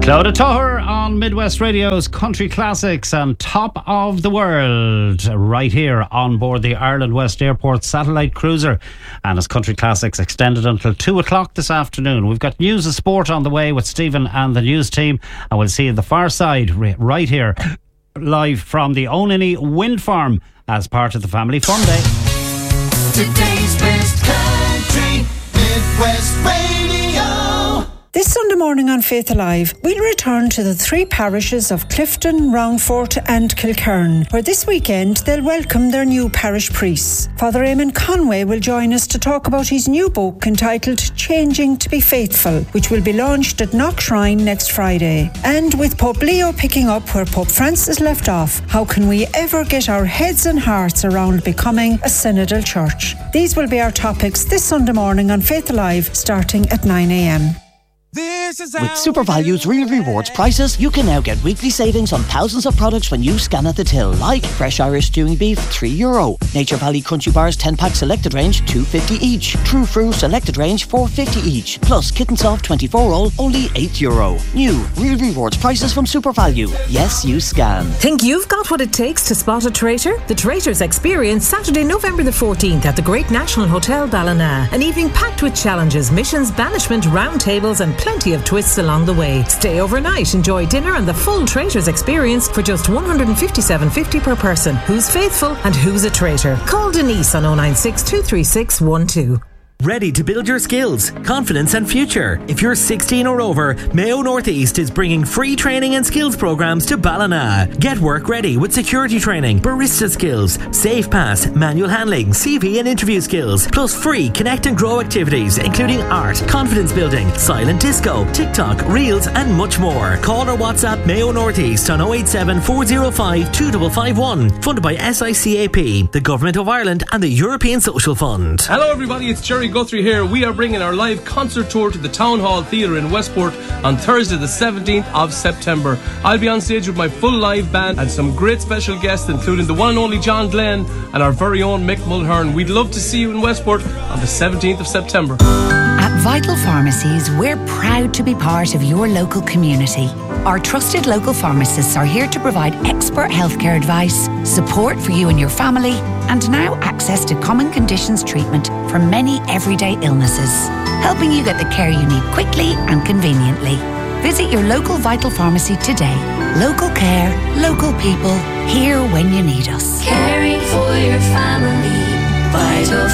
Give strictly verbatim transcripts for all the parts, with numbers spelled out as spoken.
Clodagh Tuathair on Midwest Radio's Country Classics and Top of the World, right here on board the Ireland West Airport satellite cruiser. And as Country Classics extended until two o'clock this afternoon. We've got news of sport on the way with Stephen and the news team, and we'll see you at the far side right here, live from the Oniny Wind Farm as part of the Family Fun Day. Today's best country, Midwest Radio. This Sunday morning on Faith Alive, we'll return to the three parishes of Clifton, Roundfort and Kilkern, where this weekend they'll welcome their new parish priests. Father Eamon Conway will join us to talk about his new book entitled Changing to be Faithful, which will be launched at Knock Shrine next Friday. And with Pope Leo picking up where Pope Francis left off, how can we ever get our heads and hearts around becoming a synodal church? These will be our topics this Sunday morning on Faith Alive, starting at nine a.m. With SuperValue's Real Rewards prices, you can now get weekly savings on thousands of products when you scan at the till, like fresh Irish stewing beef, three euro. Nature Valley Crunchy Bars ten pack selected range, two fifty each. True Fruit selected range, four fifty each. Plus Kitten Soft twenty-four roll, only eight euro. New Real Rewards prices from SuperValue. Yes, you scan. Think you've got what it takes to spot a traitor? The Traitors Experience, Saturday, November the fourteenth at the Great National Hotel Ballina. An evening packed with challenges, missions, banishment, round tables and plenty of twists along the way. Stay overnight, enjoy dinner and the full Traitors Experience for just one hundred fifty-seven fifty per person. Who's faithful and who's a traitor? Call Denise on oh nine six, two three six, one two. Ready to build your skills, confidence and future? If you're sixteen or over, Mayo Northeast is bringing free training and skills programs to Ballina. Get work ready with security training, barista skills, safe pass, manual handling, C V and interview skills, plus free connect and grow activities including art, confidence building, silent disco, TikTok, reels and much more. Call or WhatsApp Mayo Northeast on oh eight seven, four oh five, two five five one. Funded by S I C A P, the Government of Ireland and the European Social Fund. Hello everybody, it's Jerry Guthrie here. We are bringing our live concert tour to the Town Hall Theatre in Westport on Thursday the seventeenth of September. I'll be on stage with my full live band and some great special guests including the one and only John Glenn and our very own Mick Mulhern. We'd love to see you in Westport on the seventeenth of September. At Vital Pharmacies, we're proud to be part of your local community. Our trusted local pharmacists are here to provide expert healthcare advice, support for you and your family, and now access to common conditions treatment for many everyday illnesses, helping you get the care you need quickly and conveniently. Visit your local Vital Pharmacy today. Local care, local people, here when you need us. Caring for your family, Vital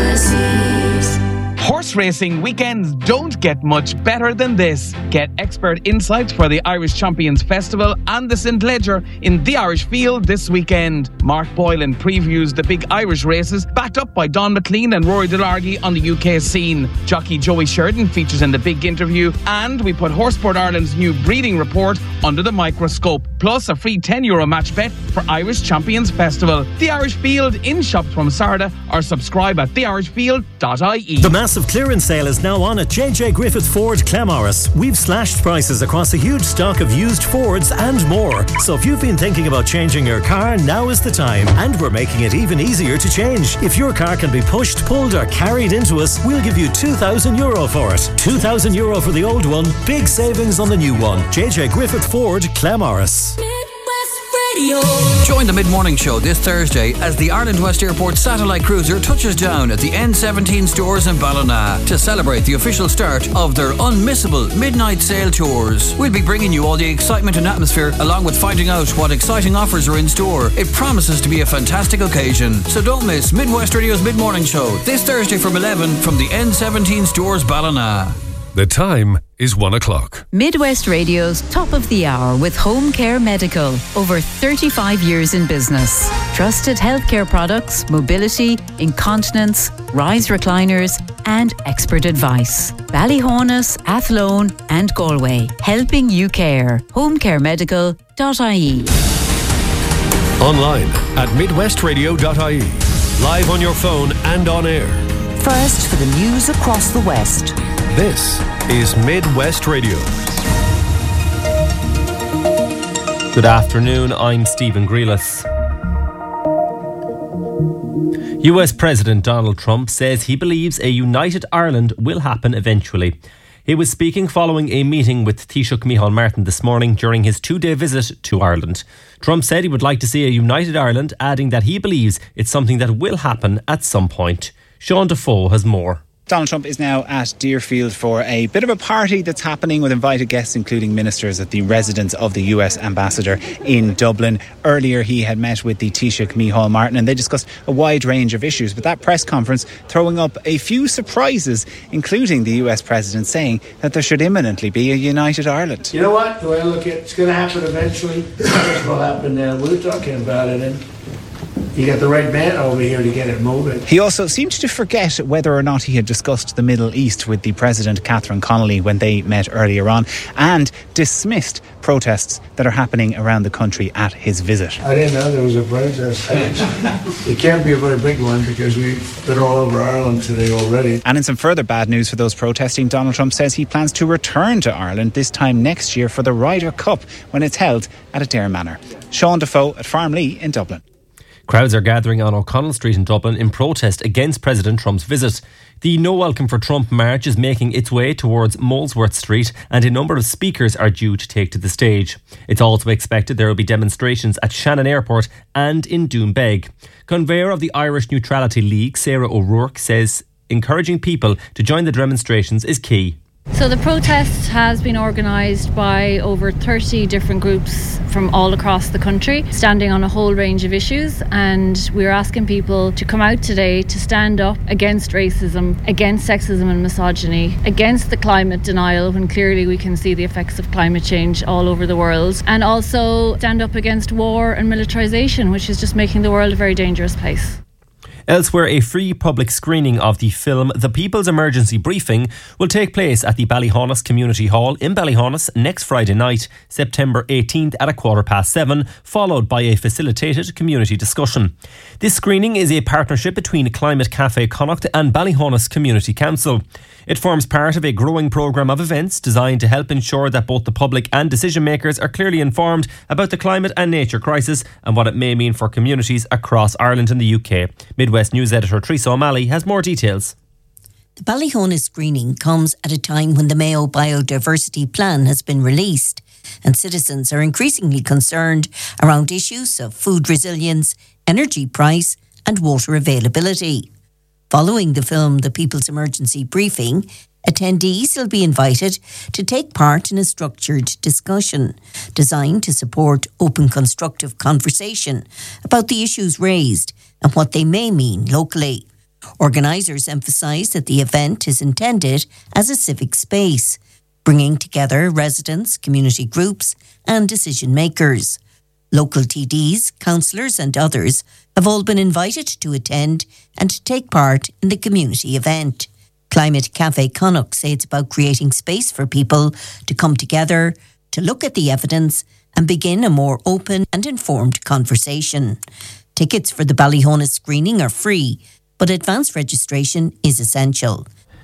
Pharmacies. Horse racing weekends don't get much better than this. Get expert insights for the Irish Champions Festival and the Saint Leger in the Irish Field this weekend. Mark Boylan previews the big Irish races, backed up by Don McLean and Rory Delargy on the U K scene. Jockey Joey Sheridan features in the big interview, and we put Horseport Ireland's new breeding report under the microscope. Plus a free ten euro match bet for Irish Champions Festival. The Irish Field in shops from Sarda or subscribe at the irish field dot I E. The massive clearance sale is now on at J J Griffith Ford Claremorris. We've slashed prices across a huge stock of used Fords and more. So if you've been thinking about changing your car, now is the time. And we're making it even easier to change. If your car can be pushed, pulled or carried into us, we'll give you two thousand euro for it. two thousand euro for the old one, big savings on the new one. J J Griffith Ford Claremorris. Join the mid-morning show this Thursday as the Ireland West Airport satellite cruiser touches down at the N seventeen stores in Ballina to celebrate the official start of their unmissable midnight sale tours. We'll be bringing you all the excitement and atmosphere, along with finding out what exciting offers are in store. It promises to be a fantastic occasion, so don't miss Midwest Radio's mid-morning show this Thursday from eleven from the N seventeen stores Ballina. The time is one o'clock. Midwest Radio's Top of the Hour with Home Care Medical. Over thirty-five years in business. Trusted healthcare products, mobility, incontinence, rise recliners and expert advice. Ballyhonus, Athlone and Galway. Helping you care. home care medical dot I E. Online at midwest radio dot I E. Live on your phone and on air. First for the news across the West. This is Midwest Radio. Good afternoon, I'm Stephen Grealis. U S President Donald Trump says he believes a united Ireland will happen eventually. He was speaking following a meeting with Taoiseach Micheál Martin this morning during his two-day visit to Ireland. Trump said he would like to see a united Ireland, adding that he believes it's something that will happen at some point. Sean Defoe has more. Donald Trump is now at Deerfield for a bit of a party that's happening with invited guests, including ministers at the residence of the U S ambassador in Dublin. Earlier, he had met with the Taoiseach Micheál Martin and they discussed a wide range of issues. But that press conference throwing up a few surprises, including the U S president saying that there should imminently be a united Ireland. You know what? The way I look at it, it's going to happen eventually. It will happen now. We're talking about it, and you got the right man over here to get it moving. He also seemed to forget whether or not he had discussed the Middle East with the President, Catherine Connolly, when they met earlier on, and dismissed protests that are happening around the country at his visit. I didn't know there was a protest. It can't be a very big one because we've been all over Ireland today already. And in some further bad news for those protesting, Donald Trump says he plans to return to Ireland this time next year for the Ryder Cup when it's held at Adare Manor. Sean Defoe at Farmlee in Dublin. Crowds are gathering on O'Connell Street in Dublin in protest against President Trump's visit. The No Welcome for Trump march is making its way towards Molesworth Street and a number of speakers are due to take to the stage. It's also expected there will be demonstrations at Shannon Airport and in Doonbeg. Conveyor of the Irish Neutrality League, Sarah O'Rourke, says encouraging people to join the demonstrations is key. So the protest has been organised by over thirty different groups from all across the country, standing on a whole range of issues, and we're asking people to come out today to stand up against racism, against sexism and misogyny, against the climate denial when clearly we can see the effects of climate change all over the world, and also stand up against war and militarisation, which is just making the world a very dangerous place. Elsewhere, a free public screening of the film The People's Emergency Briefing will take place at the Ballyhonus Community Hall in Ballyhonus next Friday night, September eighteenth at a quarter past seven, followed by a facilitated community discussion. This screening is a partnership between Climate Cafe Connacht and Ballyhonus Community Council. It forms part of a growing programme of events designed to help ensure that both the public and decision makers are clearly informed about the climate and nature crisis and what it may mean for communities across Ireland and the U K. Midwest News editor Teresa O'Malley has more details. The Ballyhonus screening comes at a time when the Mayo Biodiversity Plan has been released and citizens are increasingly concerned around issues of food resilience, energy price and water availability. Following the film The People's Emergency Briefing, attendees will be invited to take part in a structured discussion designed to support open, constructive conversation about the issues raised and what they may mean locally. Organisers emphasise that the event is intended as a civic space, bringing together residents, community groups and decision makers. Local T Ds, councillors and others have all been invited to attend and take part in the community event. Climate Cafe Connacht say it's about creating space for people to come together, to look at the evidence and begin a more open and informed conversation. Tickets for the Ballyhonus screening are free, but advance registration is essential.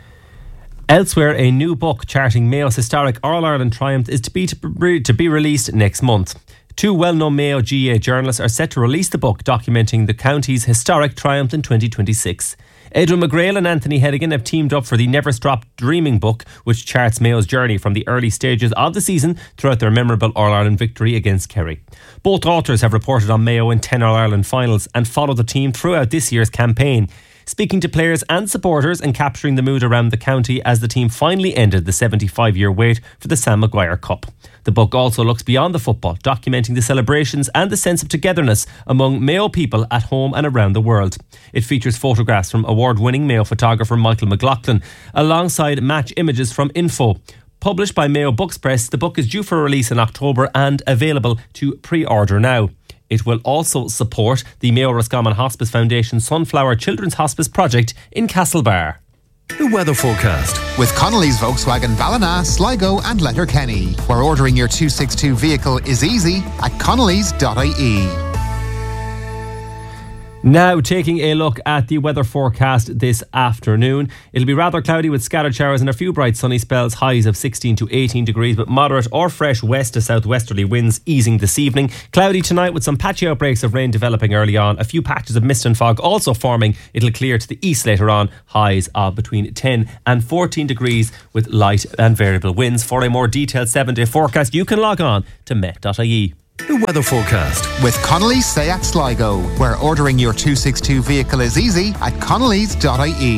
Elsewhere, a new book charting Mayo's historic All-Ireland triumph is to be, to, to be released next month. Two well-known Mayo G A A journalists are set to release the book documenting the county's historic triumph in twenty twenty-six. Edwin McGrail and Anthony Heddigan have teamed up for the Never Stop Dreaming book, which charts Mayo's journey from the early stages of the season throughout their memorable All-Ireland victory against Kerry. Both authors have reported on Mayo in ten All-Ireland finals and followed the team throughout this year's campaign, speaking to players and supporters and capturing the mood around the county as the team finally ended the seventy-five-year wait for the Sam Maguire Cup. The book also looks beyond the football, documenting the celebrations and the sense of togetherness among Mayo people at home and around the world. It features photographs from award-winning Mayo photographer Michael McLaughlin, alongside match images from Info. Published by Mayo Books Press, the book is due for release in October and available to pre-order now. It will also support the Mayo Roscommon Hospice Foundation Sunflower Children's Hospice project in Castlebar. The weather forecast with Connolly's Volkswagen Ballina, Sligo and Letterkenny, where ordering your two sixty-two vehicle is easy at connellys dot I E. Now, taking a look at the weather forecast this afternoon. It'll be rather cloudy with scattered showers and a few bright sunny spells, highs of sixteen to eighteen degrees, but moderate or fresh west to southwesterly winds easing this evening. Cloudy tonight with some patchy outbreaks of rain developing early on. A few patches of mist and fog also forming. It'll clear to the east later on. Highs of between ten and fourteen degrees with light and variable winds. For a more detailed seven-day forecast, you can log on to met dot I E. The weather forecast with Connolly's Seat Sligo, where ordering your two sixty-two vehicle is easy at connellys dot I E.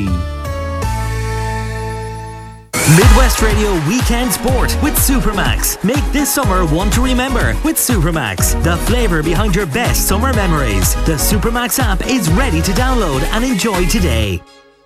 Midwest Radio Weekend Sport with Supermax. Make this summer one to remember with Supermax, the flavour behind your best summer memories. The Supermax app is ready to download and enjoy today.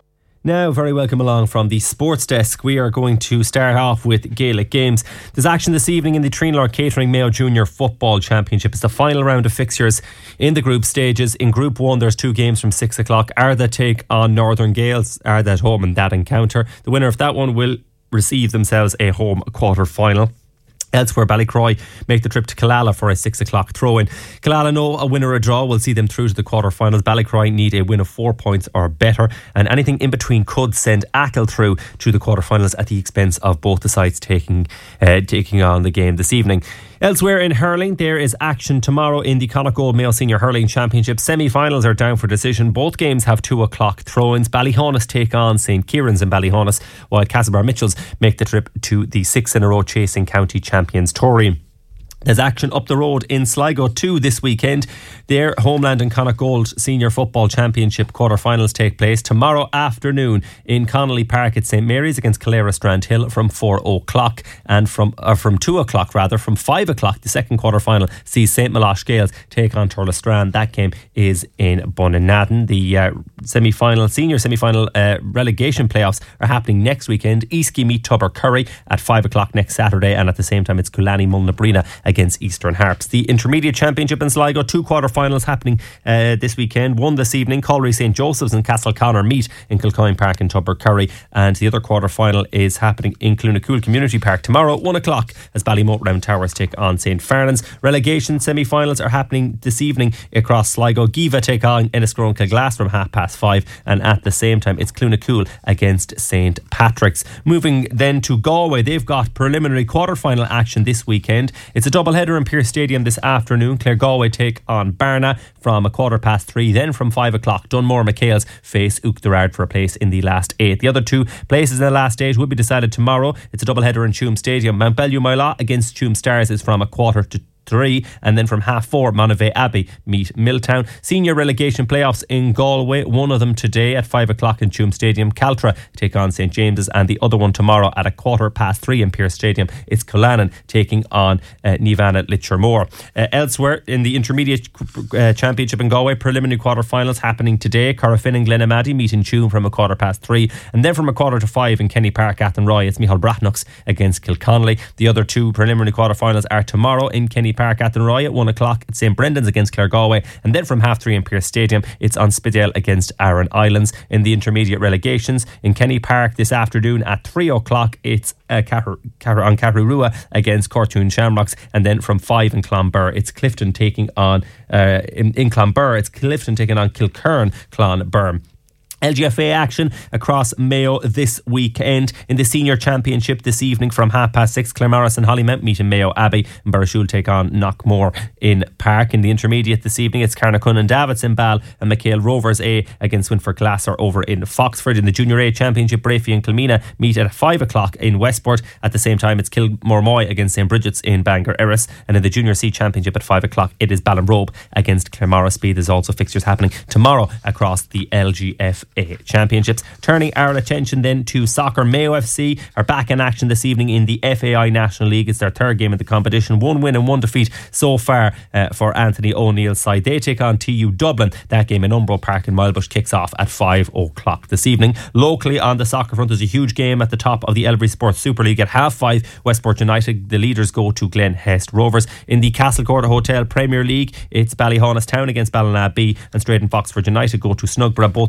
Now, very welcome along from the sports desk. We are going to start off with Gaelic games. There's action this evening in the Treenlaw Catering Mayo Junior Football Championship. It's the final round of fixtures in the group stages. In Group one, there's two games from six o'clock. Ardha take on Northern Gales. Ardha at home in that encounter. The winner of that one will receive themselves a home quarter-final. Elsewhere, Ballycroy make the trip to Killala for a six o'clock throw-in. Killala know a win or a draw will see them through to the quarter-finals. Ballycroy need a win of four points or better, and anything in between could send Achill through to the quarter-finals at the expense of both the sides taking uh, taking on the game this evening. Elsewhere in hurling, there is action tomorrow in the Connacht Gold Mayo Senior Hurling Championship. Semi-finals are down for decision. Both games have two o'clock throw-ins. Ballyhonus take on Saint Kieran's in Ballyhonus, while Castlebar Mitchells make the trip to the six-in-a-row chasing county champions Tory. There's action up the road in Sligo too this weekend. Their Homeland and Connacht Gold Senior Football Championship quarter-finals take place tomorrow afternoon in Connolly Park at St Mary's against Calera Strandhill from four o'clock, and from or from two o'clock rather from five o'clock the second quarter-final sees Saint Malosh Gales take on Turles Strand. That game is in Bunninadden. The uh, semi-final senior semi-final uh, relegation playoffs are happening next weekend. Eastkey meet Tubbercurry at five o'clock next Saturday, and at the same time it's Coolani Mulnabrina against Eastern Harps. The Intermediate Championship in Sligo, two quarter-finals happening uh, this weekend. One this evening, Collery St Joseph's and Castleconnor meet in Kilcoyne Park in Tubbercurry, and the other quarter-final is happening in Clunacool Community Park tomorrow at one o'clock as Ballymote Round Towers take on St Farnan's. Relegation semi-finals are happening this evening across Sligo. Giva take on Enniscrone Kilglass from half past five, and at the same time it's Clunacool against St Patrick's. Moving then to Galway, they've got preliminary quarter-final action this weekend. It's a double-header in Pearse Stadium this afternoon. Clare Galway take on Barna from a quarter past three. Then from five o'clock, Dunmore McHale's face Uachtarard for a place in the last eight. The other two places in the last eight will be decided tomorrow. It's a double-header in Tuam Stadium. Mount Bellew Moyla against Tuam Stars is from a quarter to three, and then from half four Monavea Abbey meet Milltown. Senior relegation playoffs in Galway, one of them today at five o'clock in Tuam Stadium. Caltra take on St James's, and the other one tomorrow at a quarter past three in Pearse Stadium. It's Collanan taking on uh, Nivan Litchermore. Uh, elsewhere in the Intermediate uh, Championship in Galway, preliminary quarter-finals happening today. Corofin and Glenamady meet in Tuam from a quarter past three, and then from a quarter to five in Kenny Park, Athenroy, it's Micheál Brathnux against Kilconnelly. The other two preliminary quarter-finals are tomorrow in Kenny Park, Athenroy at one o'clock at St Brendan's against Clare Galway, and then from half three in Pearse Stadium it's on Spidale against Aran Islands. In the intermediate relegations in Kenny Park this afternoon at three o'clock it's uh, Car- Car- on Carrarua against Cortoon Shamrocks, and then from five in Clonbur it's Clifton taking on uh, in, in Clonbur it's Clifton taking on Kilkern Clonbur. L G F A action across Mayo this weekend. In the Senior Championship this evening from half past six, Claremorris and Hollymount meet in Mayo Abbey, and Burrishoole take on Knockmore in Park. In the Intermediate this evening it's Carnacun and Davits in Ball, and McHale Rovers A against Winford Glasser over in Foxford. In the Junior A Championship, Brafey and Kilmina meet at five o'clock in Westport. At the same time it's Kilmore against St Bridget's in Bangor Erris, and in the Junior C Championship at five o'clock it is Ballinrobe against Claremorris B. There's also fixtures happening tomorrow across the L G F A Championships. Turning our attention then to soccer, Mayo F C are back in action this evening in the F A I National League. It's their third game of the competition. One win and one defeat so far uh, for Anthony O'Neill's side. They take on T U Dublin. That game in Umbro Park in Milebush kicks off at five o'clock this evening. Locally on the soccer front, there's a huge game at the top of the Elvery Sports Super League. At half five, Westport United, the leaders, go to Glen Hest Rovers. In the Castlecourt Hotel Premier League, it's Ballyhonus Town against Ballina B, and Straight and Foxford United go to Snugborough. Both those games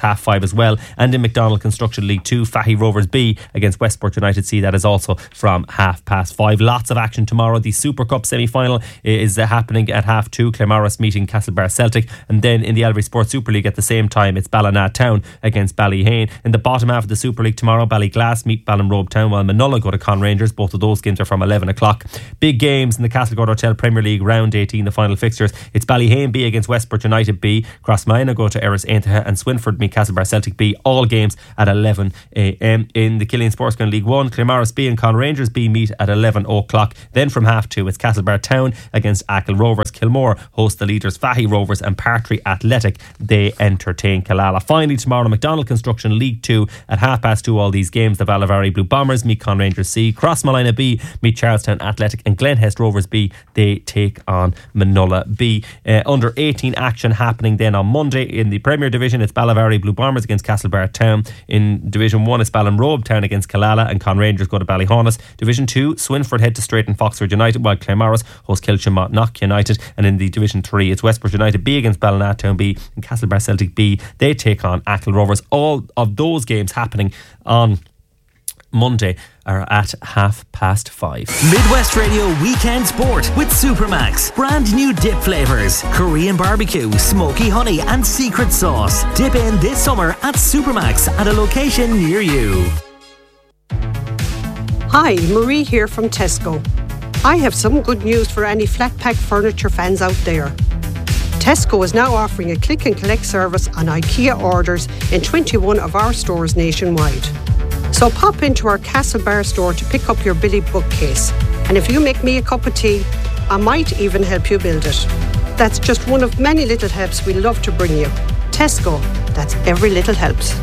half five as well. And in McDonald Construction League two, Fahy Rovers B against Westport United C. That is also from half past five. Lots of action tomorrow. The Super Cup semi-final is uh, happening at half two. Claremorris meeting Castlebar Celtic. And then in the Albury Sports Super League at the same time, it's Ballina Town against Ballyhane. In the bottom half of the Super League tomorrow, Ballyglass meet Ballinrobe Town, while Manola go to Con Rangers. Both of those games are from eleven o'clock. Big games in the Castlegord Hotel Premier League round eighteen, the final fixtures. It's Ballyhane B against Westport United B. Crossmina go to Erris Aintaha, and Swinford meet Castlebar Celtic B. All games at eleven a.m. In the Killeen Sportsground League one, Claremorris B and Con Rangers B meet at eleven o'clock. Then from half two, it's Castlebar Town against Achill Rovers. Kilmore host the leaders Fahy Rovers, and Partry Athletic, they entertain Killala. Finally tomorrow, McDonald Construction League two at half past two. All these games, the Vallavary Blue Bombers meet Con Rangers C. Crossmolina B meet Charlestown Athletic, and Glenhest Rovers B, they take on Manola B. Uh, under eighteen action happening then on Monday in the Premier Division. It's Vallavary Blue Bombers against Castlebar Town. In Division one, it's Ballinrobe Town against Killala, and Con Rangers go to Ballyhaunis. Division two, Swinford head to Straighton Foxford United, while Claremorris host Kilchimotnock United. And in the Division three, it's Westport United B against Ballina Town B, and Castlebar Celtic B, they take on Achill Rovers. All of those games happening on Monday are at half past five. Midwest Radio Weekend Sport with Supermax. Brand new dip flavours: Korean barbecue, smoky honey and secret sauce. Dip in this summer at Supermax at a location near you. Hi, Marie here from Tesco. I have some good news for any flat pack furniture fans out there. Tesco is now offering a click and collect service on IKEA orders in twenty-one of our stores nationwide. So pop into our Castlebar store to pick up your Billy bookcase. And if you make me a cup of tea, I might even help you build it. That's just one of many little helps we love to bring you. Tesco, that's every little helps.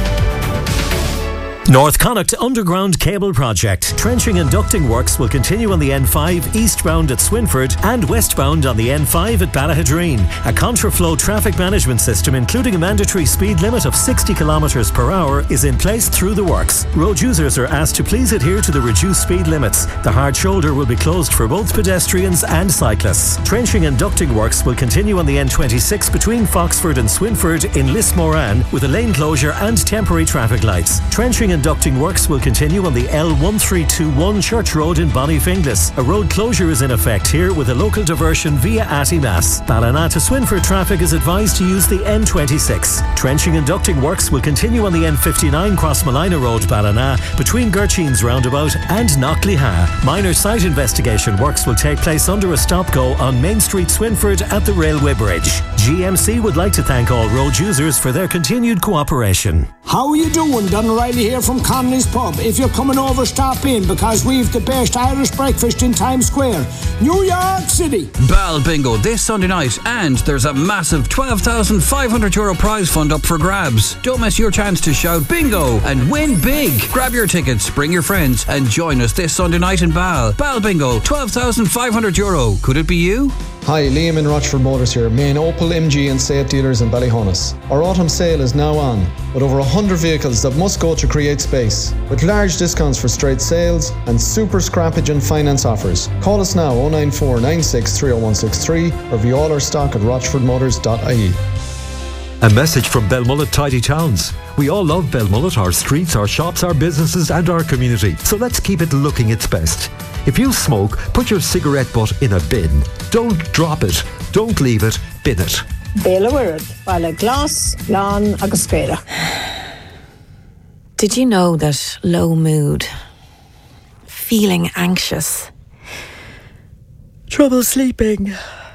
North Connacht Underground Cable Project. Trenching and ducting works will continue on the N five eastbound at Swinford and westbound on the N five at Ballahadreen. A contraflow traffic management system, including a mandatory speed limit of sixty kilometres per hour, is in place through the works. Road users are asked to please adhere to the reduced speed limits. The hard shoulder will be closed for both pedestrians and cyclists. Trenching and ducting works will continue on the N twenty-six between Foxford and Swinford in Lismoran, with a lane closure and temporary traffic lights. Trenching and ducting works will continue on the L one three two one Church Road in Bonnyfinglas. A road closure is in effect here, with a local diversion via Attimass. Ballina to Swinford traffic is advised to use the N twenty-six. Trenching and ducting works will continue on the N fifty-nine Crossmolina Road, Ballina, between Gertchines Roundabout and Knockleha. Minor site investigation works will take place under a stop-go on Main Street, Swinford at the Railway Bridge. G M C would like to thank all road users for their continued cooperation. How are you doing? Don O'Reilly here from Connolly's Pub. If you're coming over, stop in, because we've the best Irish breakfast in Times Square, New York City. Ball Bingo this Sunday night, and there's a massive twelve thousand five hundred euro prize fund up for grabs. Don't miss your chance to shout bingo and win big. Grab your tickets, bring your friends, and join us this Sunday night in Ball. Ball Bingo, twelve thousand five hundred euro. Could it be you? Hi, Liam in Rochford Motors here, main Opel, M G and Seat dealers in Ballyhaunis. Our autumn sale is now on, with over one hundred vehicles that must go to create space, with large discounts for straight sales and super scrappage and finance offers. Call us now oh nine four nine six three oh one six three or view all our stock at rochford motors dot I E. A message from Belmullet Tidy Towns. We all love Belmullet, our streets, our shops, our businesses and our community. So let's keep it looking its best. If you smoke, put your cigarette butt in a bin. Don't drop it. Don't leave it. Bin it. Béla Wirrad, Bala Glass, Lan agus Spéla. Did you know that low mood, feeling anxious, trouble sleeping,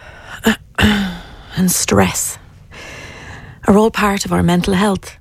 and stress are all part of our mental health?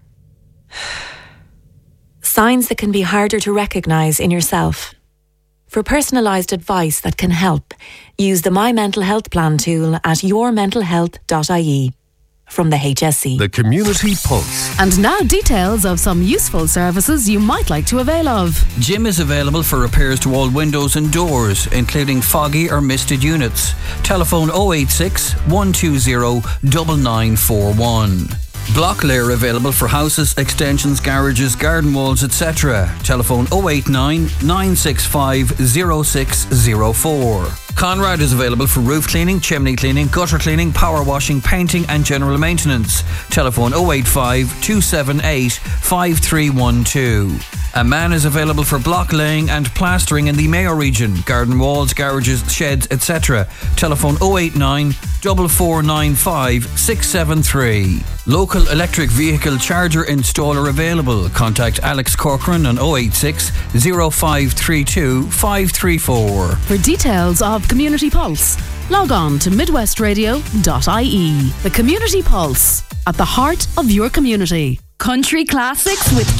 Signs that can be harder to recognise in yourself. For personalised advice that can help, use the My Mental Health Plan tool at your mental health dot I E from the H S C. The Community Pulse. And now details of some useful services you might like to avail of. Jim is available for repairs to all windows and doors, including foggy or misted units. Telephone oh eight six, one two zero, nine nine four one. Block layer available for houses, extensions, garages, garden walls, et cetera. Telephone oh eight nine, nine six five, oh six oh four. Conrad is available for roof cleaning, chimney cleaning, gutter cleaning, power washing, painting and general maintenance. Telephone oh eight five, two seven eight, five three one two. A man is available for block laying and plastering in the Mayo region, garden walls, garages, sheds, et cetera. Telephone oh eight nine, four four nine five, six seven three. Local electric vehicle charger installer available. Contact Alex Corcoran on oh eight six, oh five three two, five three four. For details of Community Pulse, log on to midwest radio dot I E. The Community Pulse, at the heart of your community. Country classics with